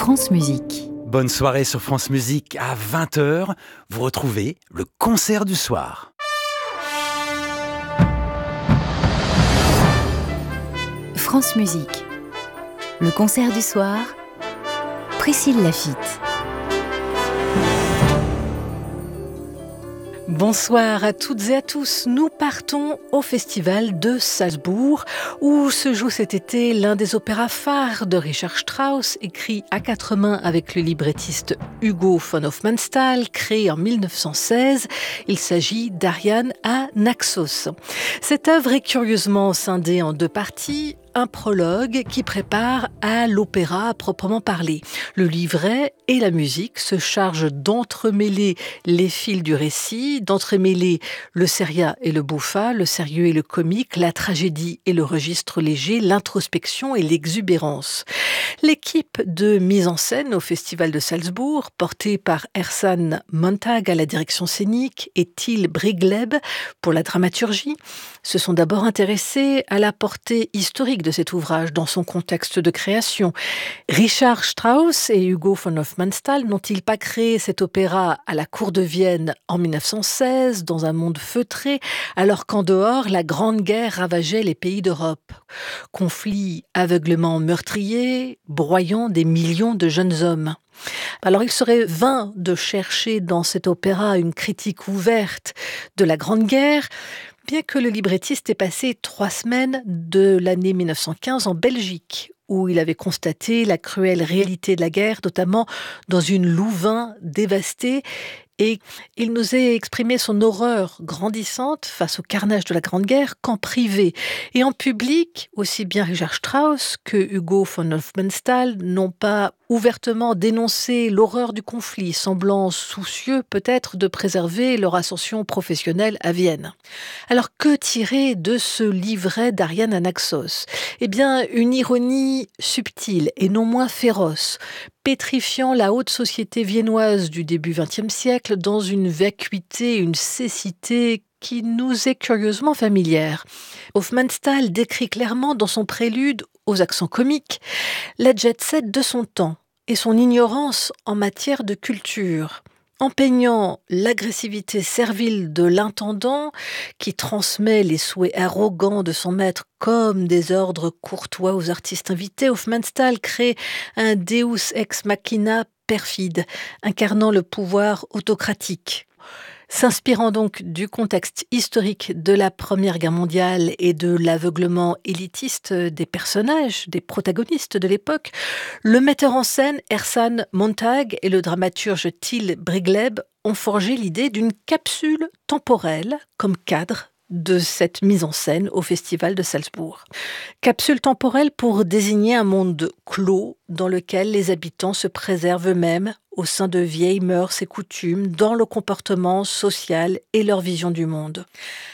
France Musique. Bonne soirée sur France Musique. À 20h, vous retrouvez le concert du soir. France Musique. Le concert du soir. Priscille Laffitte. Bonsoir à toutes et à tous. Nous partons au Festival de Salzbourg où se joue cet été l'un des opéras phares de Richard Strauss, écrit à quatre mains avec le librettiste Hugo von Hofmannsthal, créé en 1916. Il s'agit d'Ariane à Naxos. Cette œuvre est curieusement scindée en deux parties. Un prologue qui prépare à l'opéra à proprement parler. Le livret et la musique se chargent d'entremêler les fils du récit, d'entremêler le seria et le buffa, le sérieux et le comique, la tragédie et le registre léger, l'introspection et l'exubérance. L'équipe de mise en scène au Festival de Salzbourg, portée par Ersan Montag à la direction scénique et Till Brigleb pour la dramaturgie, se sont d'abord intéressés à la portée historique de cet ouvrage dans son contexte de création. Richard Strauss et Hugo von Hofmannsthal n'ont-ils pas créé cet opéra à la cour de Vienne en 1916, dans un monde feutré, alors qu'en dehors, la Grande Guerre ravageait les pays d'Europe? Conflit aveuglément meurtrier, broyant des millions de jeunes hommes. Alors il serait vain de chercher dans cet opéra une critique ouverte de la Grande Guerre, bien que le librettiste ait passé 3 semaines de l'année 1915 en Belgique, où il avait constaté la cruelle réalité de la guerre, notamment dans une Louvain dévastée, et il nous a exprimé son horreur grandissante face au carnage de la Grande Guerre qu'en privé. Et en public, aussi bien Richard Strauss que Hugo von Hofmannsthal n'ont pas ouvertement dénoncé l'horreur du conflit, semblant soucieux peut-être de préserver leur ascension professionnelle à Vienne. Alors que tirer de ce livret d'Ariane à Naxos ? Eh bien, une ironie subtile et non moins féroce, pétrifiant la haute société viennoise du début XXe siècle dans une vacuité, une cécité qui nous est curieusement familière. Hofmannsthal décrit clairement dans son prélude aux accents comiques la jet-set de son temps et son ignorance en matière de culture. Empeignant l'agressivité servile de l'intendant qui transmet les souhaits arrogants de son maître comme des ordres courtois aux artistes invités, Hofmannsthal crée un Deus ex machina perfide, incarnant le pouvoir autocratique. S'inspirant donc du contexte historique de la Première Guerre mondiale et de l'aveuglement élitiste des personnages, des protagonistes de l'époque, le metteur en scène Ersan Montag et le dramaturge Till Brigleb ont forgé l'idée d'une capsule temporelle comme cadre de cette mise en scène au Festival de Salzbourg. Capsule temporelle pour désigner un monde clos dans lequel les habitants se préservent eux-mêmes au sein de vieilles mœurs et coutumes, dans le comportement social et leur vision du monde.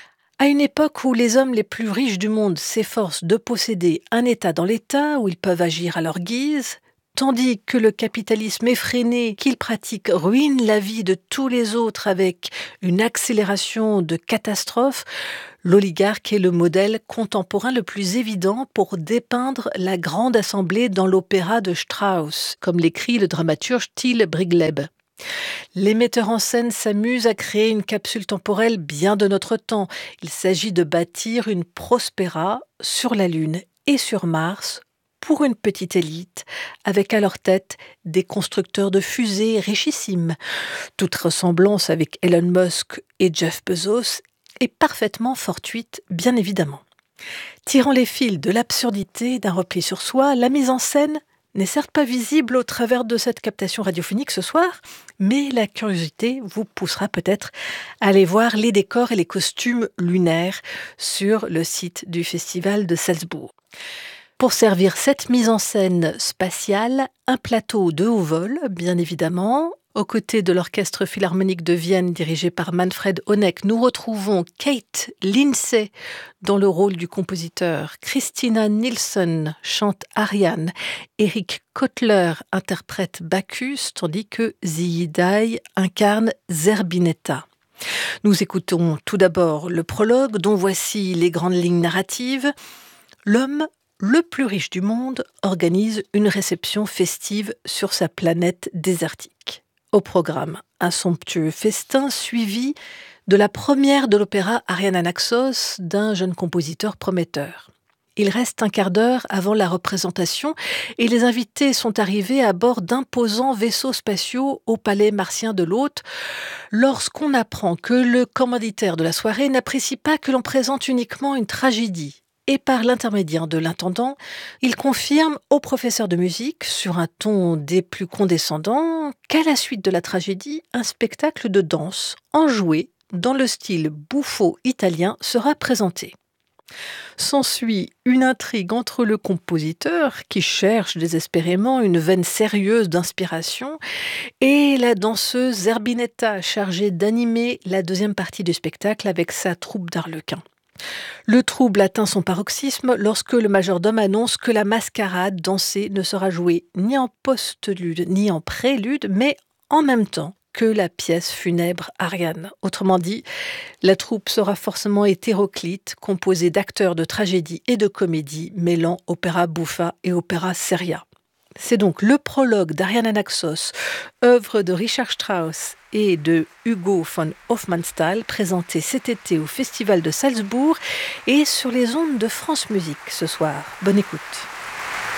À une époque où les hommes les plus riches du monde s'efforcent de posséder un État dans l'État, où ils peuvent agir à leur guise, tandis que le capitalisme effréné qu'ils pratiquent ruine la vie de tous les autres avec une accélération de catastrophes, l'oligarque est le modèle contemporain le plus évident pour dépeindre la grande assemblée dans l'opéra de Strauss, comme l'écrit le dramaturge Till Brigleb. Les metteurs en scène s'amusent à créer une capsule temporelle bien de notre temps. Il s'agit de bâtir une prospera sur la Lune et sur Mars, pour une petite élite, avec à leur tête des constructeurs de fusées richissimes. Toute ressemblance avec Elon Musk et Jeff Bezos est parfaitement fortuite, bien évidemment. Tirant les fils de l'absurdité d'un repli sur soi, la mise en scène n'est certes pas visible au travers de cette captation radiophonique ce soir, mais la curiosité vous poussera peut-être à aller voir les décors et les costumes lunaires sur le site du Festival de Salzbourg. Pour servir cette mise en scène spatiale, un plateau de haut vol, bien évidemment. Aux côtés de l'Orchestre Philharmonique de Vienne, dirigé par Manfred Honeck, nous retrouvons Kate Lindsay dans le rôle du compositeur. Christina Nilsson chante Ariane. Eric Kotler interprète Bacchus, tandis que Ziyidai incarne Zerbinetta. Nous écoutons tout d'abord le prologue, dont voici les grandes lignes narratives. L'homme le plus riche du monde organise une réception festive sur sa planète désertique. Au programme, un somptueux festin suivi de la première de l'opéra Ariane Anaxos d'un jeune compositeur prometteur. Il reste un quart d'heure avant la représentation et les invités sont arrivés à bord d'imposants vaisseaux spatiaux au palais martien de l'hôte lorsqu'on apprend que le commanditaire de la soirée n'apprécie pas que l'on présente uniquement une tragédie. Et par l'intermédiaire de l'intendant, il confirme au professeur de musique, sur un ton des plus condescendants, qu'à la suite de la tragédie, un spectacle de danse enjoué dans le style buffo italien sera présenté. S'ensuit une intrigue entre le compositeur, qui cherche désespérément une veine sérieuse d'inspiration, et la danseuse Zerbinetta, chargée d'animer la deuxième partie du spectacle avec sa troupe d'arlequins. Le trouble atteint son paroxysme lorsque le majordome annonce que la mascarade dansée ne sera jouée ni en postlude ni en prélude, mais en même temps que la pièce funèbre Ariane. Autrement dit, la troupe sera forcément hétéroclite, composée d'acteurs de tragédie et de comédie, mêlant opéra buffa et opéra seria. C'est donc le prologue d'Ariane Anaxos, œuvre de Richard Strauss et de Hugo von Hofmannsthal, présenté cet été au Festival de Salzbourg et sur les ondes de France Musique ce soir. Bonne écoute.